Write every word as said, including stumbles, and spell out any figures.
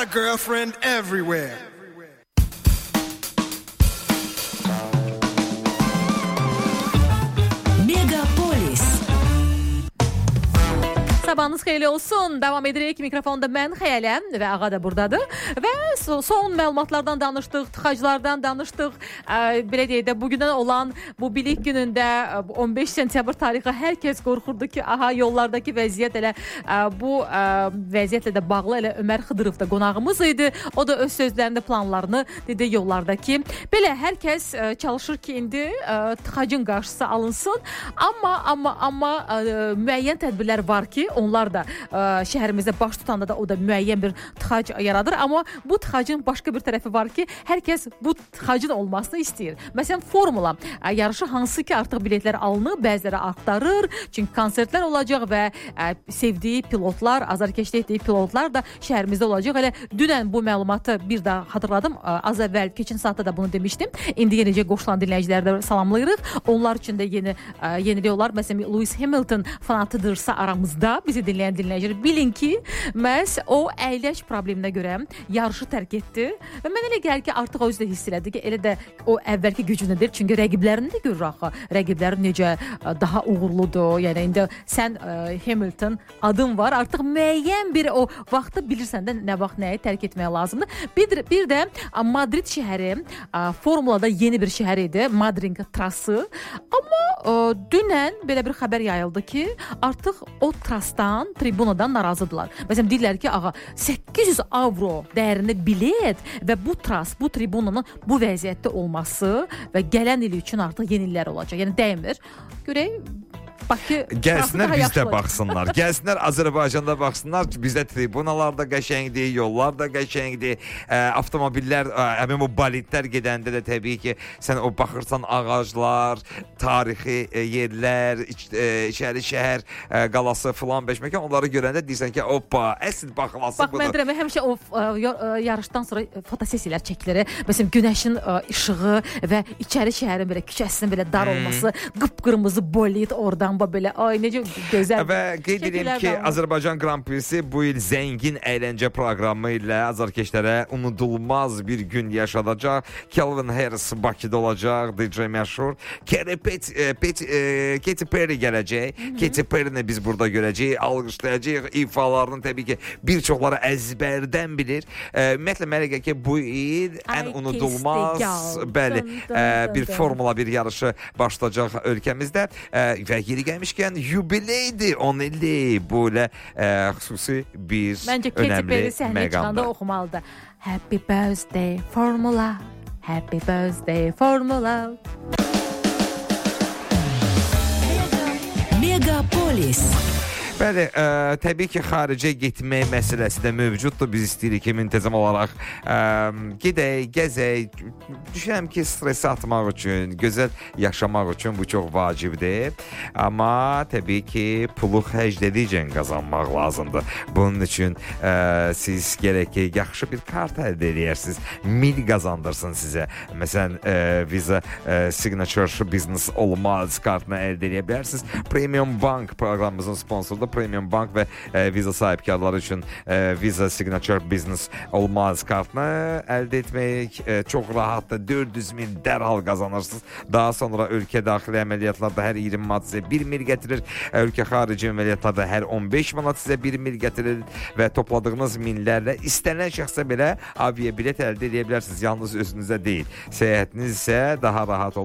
girlfriend everywhere. Sabahınız xeyirli olsun. Davam edirik. Mikrofonda mən Xəyələm və Ağa da buradadır. Və son məlumatlardan danışdıq, tıxaclardan danışdıq. Belə deyək də, bugündən olan bu bilik günündə on beş sentyabr tarixi hər kəs qorxurdu ki, aha, yollardakı vəziyyət elə bu vəziyyətlə də bağlı elə Ömər Xıdırov da qonağımız idi. O da öz sözlərində planlarını dedi yollardakı. Belə hər kəs çalışır ki, indi tıxacın qarşısı alınsın. Amma amma amma müəyyən tədbirlər var ki, onlar da ə, şəhərimizdə baş tutanda da o da müəyyən bir tıxac yaradır. Amma bu tıxacın başqa bir tərəfi var ki, hər kəs bu tıxacın olmasını istəyir. Məsələn, formula ə, yarışı hansı ki artıq biletlər alınıb, bəziləri axtarır. Çünki konsertlər olacaq və ə, sevdiyi pilotlar, azarkeşlik etdiyi pilotlar da şəhərimizdə olacaq. Elə dünən bu məlumatı bir daha xatırladım. Ə, az əvvəl keçən saatda da bunu demişdim. İndi yenicə qoşulan dinləyiciləri də salamlayırıq. Onlar üçün də yeni ə, yenilik olar. Məsələn, Lewis Hamilton fanatıdırsa aramızda, bizi dinləyən dinləyicilər bilin ki, məhz o əyləş probleminə görə yarışı tərk etdi və mən elə gəlir ki, artıq o özü də hiss elədi ki, elə də o əvvəlki gücünədir. Çünki rəqiblərini də görür axı. Rəqibləri necə daha uğurludur. Yəni indi sən ə, Hamilton adın var. Artıq müəyyən bir o vaxtı bilirsən də nə vaxt nəyi tərk etmək lazımdır. Bir, bir də Madrid şəhəri ə, formulada yeni bir şəhər idi. Madrid trası. Amma ə, dünən belə bir xəbər yayıldı ki, artıq o trasdan, tribunadan narazıdırlar. Məsələn, deyirlər ki, ağa, səkkiz yüz avro dəyərində bilet və bu tras, bu tribunanın bu vəziyyətdə olması və gələn il üçün artıq yenilər olacaq. Yəni dəymir. Görək, Bakı gəlsinlər bizdə baxsınlar. Gəlsinlər Azərbaycanda baxsınlar ki, bizdə tribunalar da qəşəngdir, yollar da qəşəngdir. E, avtomobillər, e, həmin o bolidlər gedəndə də təbii ki, sən o baxırsan ağaclar, tarixi e, yerlər, iç, e, içəri şəhər, e, qalası filan beş məkan, onları görəndə deyirsən ki, hoppa, əsl baxılası Bax, budur. Bax, mən deyirəm, həmişə o ə, yarışdan sonra fotosesiyalar çəkilir. Məsələn, günəşin ə, işığı və içəri şəhərin belə küçəsinin belə dar olması, hmm. qıpqırmızı bolid oradan belə, ay necə gözəl. Və qeyd edeyim ki, Azərbaycan Grand Prix'si bu il zəngin əyləncə proqramı ilə azarkeşlərə unudulmaz bir gün yaşadacaq. Calvin Harris Bakıda olacaq, D J məşhur. Pet, Pet, Katy Perry gələcək. Hı -hı. Katy Perry'ni biz burada görəcəyik, alqışlayacağıq. İfalarını təbii ki, bir çoxları əzbərdən bilir. Ümumiyyətlə, mənə ki, bu il ən unudulmaz bəli, dın, dın, bir dın. formula bir yarışı başlayacaq ölkəmizdə və yeri gəlmişkən yubileydir on illik bu ilə e, xüsusi bir Məncə, önəmli səhnəyə çıxanda oxumalıdır. Happy birthday formula, happy birthday formula. Megapolis. Bəli, ə, təbii ki, xaricə getmək məsələsi də mövcuddur. Biz istəyirik ki, müntəzəm olaraq ə, gedək, gəzək. Düşünürəm ki, stresi atmaq üçün, gözəl yaşamaq üçün bu çox vacibdir. Amma təbii ki, pulu xərclədikcə qazanmaq lazımdır. Bunun üçün ə, siz gərək ki, yaxşı bir kart əldə edərsiniz. Mil qazandırsın sizə. Məsələn, ə, Visa ə, Signature Business olmaz kartını əldə edə bilərsiniz. Premium Bank proqramımızın sponsorudur. Premium Bank və e, Visa sahibkarları üçün e, Visa Signature Business olmaz kartını əldə etmək e, çox rahatdır. dörd yüz min dərhal qazanırsınız. Daha sonra ölkə daxili əməliyyatlarda hər iyirmi manat sizə bir mil gətirir. Ölkə xarici əməliyyatlarda hər on beş manat sizə bir mil gətirir və topladığınız millərlə istənilən şəxsə belə aviya bilet əldə edə bilərsiniz. Yalnız özünüzə deyil. Səyahətiniz isə daha rahat olur.